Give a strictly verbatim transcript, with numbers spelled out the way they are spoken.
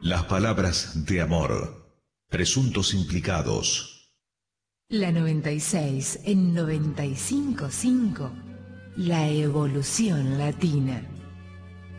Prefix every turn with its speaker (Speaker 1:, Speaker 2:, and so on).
Speaker 1: Las palabras de amor. Presuntos implicados.
Speaker 2: La noventa y seis en noventa y cinco punto cinco. La evolución latina.